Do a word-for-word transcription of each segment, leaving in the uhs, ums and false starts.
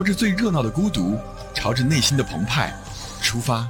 朝着最热闹的孤独，朝着内心的澎湃出发。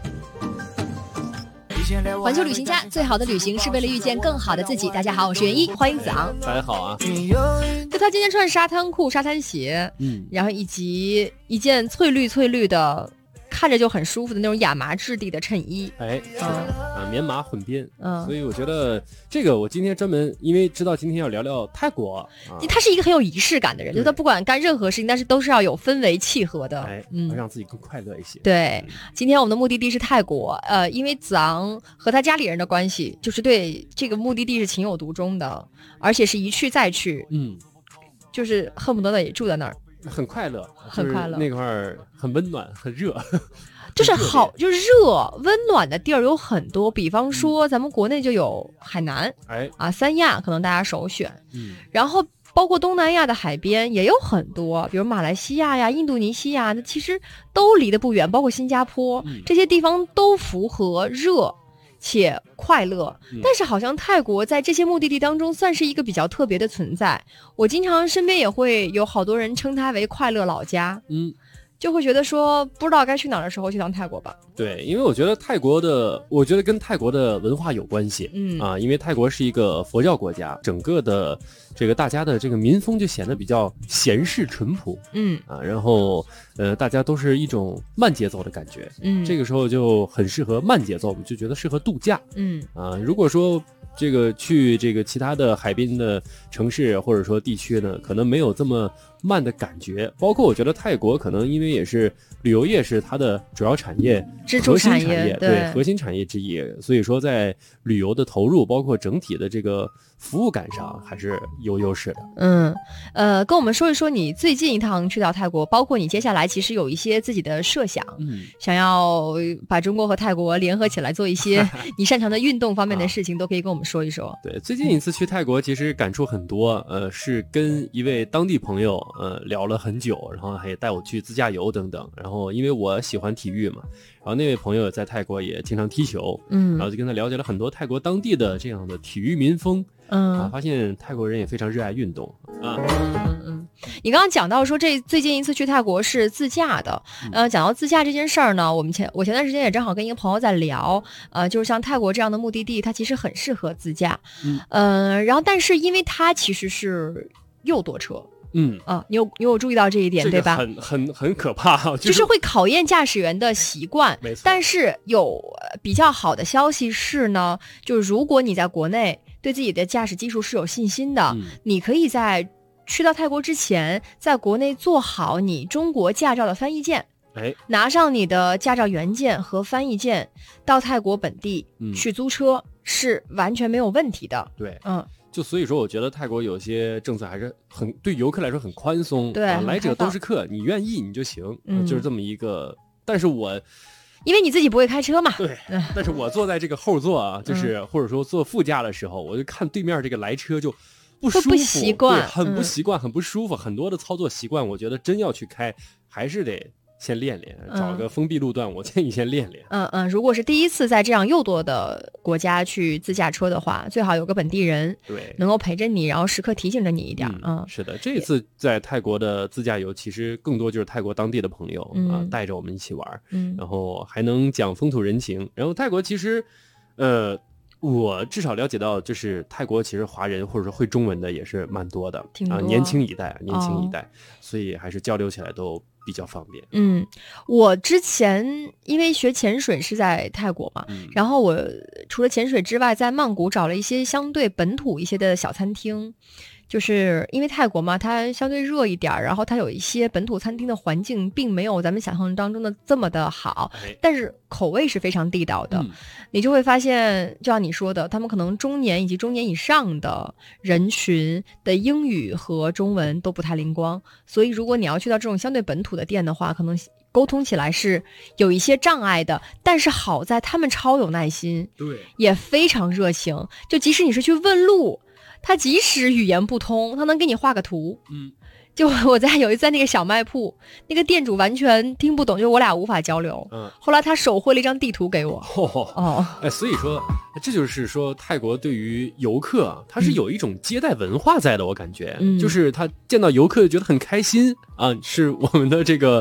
环球旅行家，最好的旅行是为了遇见更好的自己。大家好，我是袁一，欢迎子昂。 大家好啊。 就他今天穿沙滩裤、沙滩鞋，嗯，然后以及一件翠绿翠绿的，看着就很舒服的那种亚麻质地的衬衣。 哎，是的、嗯、啊，棉麻混边。嗯，所以我觉得这个我今天专门因为知道今天要聊聊泰国，啊、 他是一个很有仪式感的人，就他不管干任何事情，但是都是要有氛围契合的， 哎，嗯，让自己更快乐一些。 对，今天我们的目的地是泰国，呃，因为子昂和他家里人的关系，就是对这个目的地是情有独钟的，而且是一去再去，嗯，就是恨不得也住在那儿。 很快乐， 很快乐， 那块儿很温暖，很热， 就是好，就是热温暖的地儿有很多，比方说咱们国内就有海南，哎啊，三亚可能大家首选，嗯，然后包括东南亚的海边也有很多，比如马来西亚呀、印度尼西亚，那其实都离得不远，包括新加坡，嗯、这些地方都符合热且快乐，但是好像泰国在这些目的地当中算是一个比较特别的存在。我经常身边也会有好多人称它为快乐老家，嗯，就会觉得说不知道该去哪儿的时候去趟泰国吧。 对，因为我觉得泰国的，我觉得跟泰国的文化有关系，嗯啊，因为泰国是一个佛教国家，整个的这个大家的这个民风就显得比较闲适淳朴，嗯啊，然后呃，大家都是一种慢节奏的感觉，嗯，这个时候就很适合慢节奏，我们就觉得适合度假，嗯啊，如果说这个去这个其他的海滨的城市或者说地区呢，可能没有这么慢的感觉。包括我觉得泰国可能因为也是旅游业是它的主要产业、 支柱产业， 对, 对核心产业之一，所以说在旅游的投入，包括整体的这个服务感上还是有优势的。 嗯，呃，跟我们说一说你最近一趟去到泰国，包括你接下来其实有一些自己的设想，嗯，想要把中国和泰国联合起来做一些你擅长的运动方面的事情，都可以跟我们说一说。 对，最近一次去泰国其实感触很多，呃，是跟一位当地朋友呃聊了很久，然后还带我去自驾游等等。然后因为我喜欢体育嘛，然后那位朋友在泰国也经常踢球，嗯，然后就跟他了解了很多泰国当地的这样的体育民风，嗯，啊，发现泰国人也非常热爱运动啊。 嗯嗯，你刚刚讲到说这最近一次去泰国是自驾的，呃，讲到自驾这件事儿呢，我们前我前段时间也正好跟一个朋友在聊，呃，就是像泰国这样的目的地，它其实很适合自驾，嗯，呃，然后但是因为它其实是右舵车。嗯啊，你有你有注意到这一点、 这个、 对吧？ 很很很可怕、就是， 就是会考验驾驶员的习惯。没错。但是有比较好的消息是呢，就是如果你在国内对自己的驾驶技术是有信心的，嗯、你可以在去到泰国之前，在国内做好你中国驾照的翻译件。哎，拿上你的驾照原件和翻译件，到泰国本地去租车、嗯、是完全没有问题的。 对，嗯。就所以说我觉得泰国有些政策还是很对游客来说很宽松， 对、 啊、来者都是客，你愿意你就行、嗯、就是这么一个。但是我因为你自己不会开车嘛， 对，但是我坐在这个后座啊，就是、嗯、或者说坐副驾的时候，我就看对面这个来车就不舒服， 不习惯， 很不习惯、嗯、很不舒服，很多的操作习惯我觉得真要去开还是得先练练，找个封闭路段、嗯、我建议先练练。 嗯嗯，如果是第一次在这样右舵的国家去自驾车的话，最好有个本地人，对，能够陪着你，然后时刻提醒着你一点。嗯， 嗯是的，这一次在泰国的自驾游，其实更多就是泰国当地的朋友、嗯、啊，带着我们一起玩，嗯，然后还能讲风土人情。然后泰国其实，呃。我至少了解到，就是泰国其实华人或者说会中文的也是蛮多的啊， 年轻一代，年轻一代、哦，所以还是交流起来都比较方便。 嗯，我之前因为学潜水是在泰国嘛、嗯，然后我除了潜水之外，在曼谷找了一些相对本土一些的小餐厅。就是因为泰国嘛，它相对热一点，然后它有一些本土餐厅的环境并没有咱们想象当中的这么的好，但是口味是非常地道的、嗯、你就会发现就像你说的，他们可能中年以及中年以上的人群的英语和中文都不太灵光，所以如果你要去到这种相对本土的店的话，可能沟通起来是有一些障碍的，但是好在他们超有耐心，对，也非常热情，就即使你是去问路，他即使语言不通，他能给你画个图，嗯， 就我在有一次在那个小卖铺，那个店主完全听不懂，就我俩无法交流。嗯，后来他手绘了一张地图给我。哦， 哦哎，所以说这就是说泰国对于游客啊，他是有一种接待文化在的，我感觉，嗯、就是他见到游客觉得很开心啊，是我们的这个